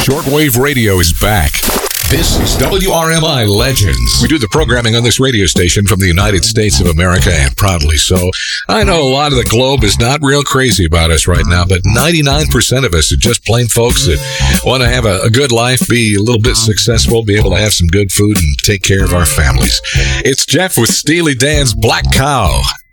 Shortwave radio is back. This is WRMI Legends. We do the programming on this radio station from the United States of America, and proudly so. I know a lot of the globe is not real crazy about us right now, but 99% of us are just plain folks that want to have a good life, be a little bit successful, be able to have some good food, and take care of our families. It's Jeff with Steely Dan's Black Cow.